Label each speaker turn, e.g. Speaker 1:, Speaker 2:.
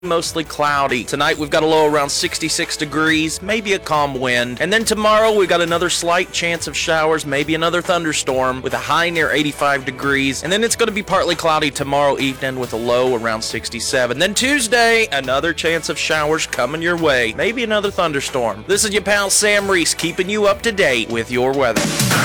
Speaker 1: mostly cloudy. Tonight we've got a low around 66 degrees, maybe a calm wind. And then tomorrow we've got another slight chance of showers, maybe another thunderstorm with a high near 85 degrees. And then it's going to be partly cloudy tomorrow evening with a low around 67. Then Tuesday, another chance of showers coming your way, maybe another thunderstorm. This is your pal Sam Reese keeping you up to date with your weather.